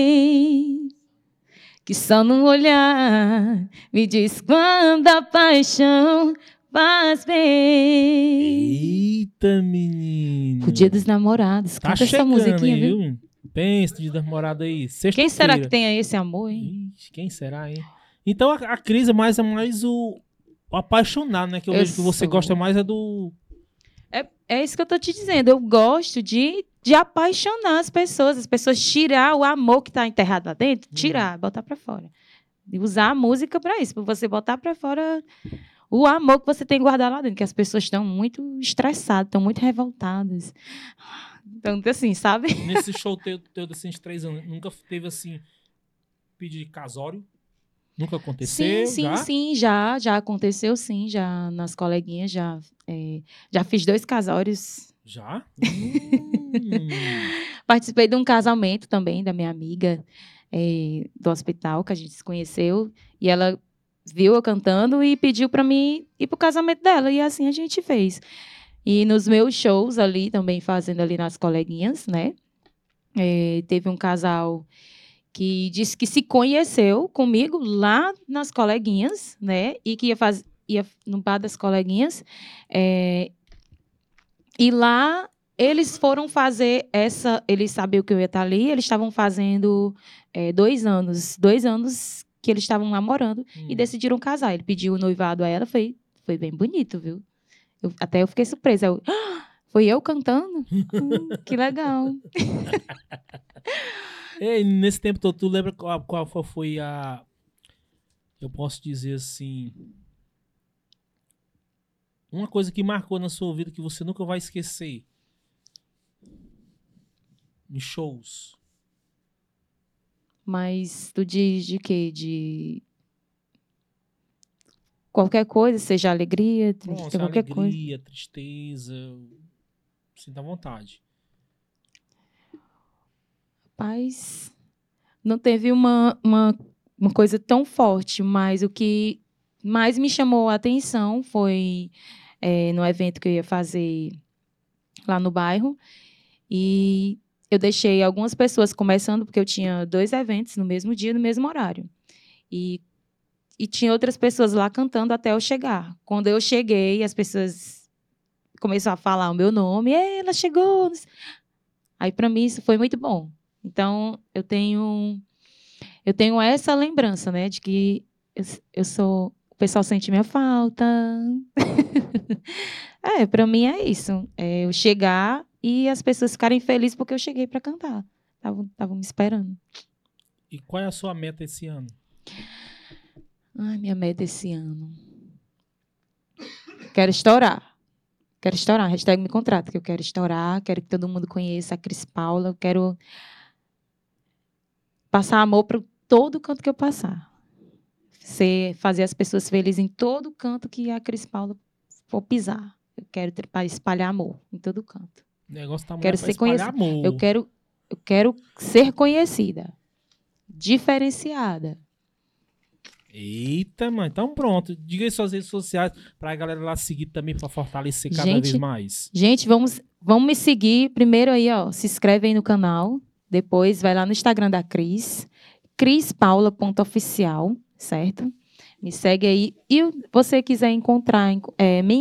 que só no olhar me diz quando a paixão faz bem. Eita, menino. O Dia dos Namorados. Tá Canta essa chegando, musiquinha, hein, viu? viu? Pensa, Dia dos Namorados aí. Quem será que Sexta-feira. tenha esse amor, hein? Ixi, quem será, hein? Então a Cris é mais o apaixonado, né? Que eu vejo que você sou. gosta mais é do... É isso que eu tô te dizendo. Eu gosto de apaixonar as pessoas tirar o amor que está enterrado lá dentro, tirar, botar para fora. E usar a música para isso, para você botar para fora o amor que você tem guardado lá dentro, que as pessoas estão muito estressadas, estão muito revoltadas. Então, assim, sabe? Nesse show teu desses 3 anos, nunca teve, assim, pedido de casório? Nunca aconteceu? Sim, já aconteceu, sim, já nas coleguinhas, já fiz 2 casórios. Já? Participei de um casamento também da minha amiga do hospital, que a gente se conheceu, e ela viu eu cantando e pediu para mim ir para o casamento dela, e assim a gente fez. E nos meus shows ali, também fazendo ali nas coleguinhas, né? Teve um casal que disse que se conheceu comigo lá nas coleguinhas, né? E que ia no bar das coleguinhas. E lá eles foram fazer eles sabiam que eu ia estar ali, eles estavam fazendo 2 anos. 2 anos que eles estavam namorando e decidiram casar. Ele pediu o noivado a ela, foi bem bonito, viu? Até eu fiquei surpresa. Foi eu cantando? Que legal. Ei, nesse tempo todo, tu lembra qual foi a... Eu posso dizer assim... Uma coisa que marcou na sua vida que você nunca vai esquecer? Em shows. Mas tu diz de quê? De qualquer coisa, seja alegria, Nossa, qualquer alegria, coisa. tristeza... Sinta à vontade. Rapaz, não teve uma coisa tão forte, mas o que mais me chamou a atenção foi no evento que eu ia fazer lá no bairro. E eu deixei algumas pessoas começando, porque eu tinha 2 eventos no mesmo dia, no mesmo horário. E tinha outras pessoas lá cantando até eu chegar. Quando eu cheguei, as pessoas começaram a falar o meu nome. Ela chegou! Aí, para mim, isso foi muito bom. Então, eu tenho essa lembrança, né, de que eu sou... O pessoal sente minha falta. Para mim é isso. Eu chegar e as pessoas ficarem felizes porque eu cheguei para cantar. Estavam me esperando. E qual é a sua meta esse ano? Ai, minha meta esse ano. Quero estourar. Hashtag me contrata, que eu quero estourar, quero que todo mundo conheça a Cris Paula, eu quero passar amor para todo canto que eu passar. Fazer as pessoas felizes em todo canto que a Cris Paula for pisar. Eu quero espalhar amor em todo canto. O negócio tá Quero para ser espalhar conhecida. amor. Eu quero ser conhecida, diferenciada. Eita, mãe. Então pronto. Diga aí suas redes sociais pra galera lá seguir também pra fortalecer cada vez mais. Gente, vamos me seguir. Primeiro aí, ó, se inscreve aí no canal. Depois vai lá no Instagram da Cris. crispaula.oficial, certo? Me segue aí. E você quiser encontrar, me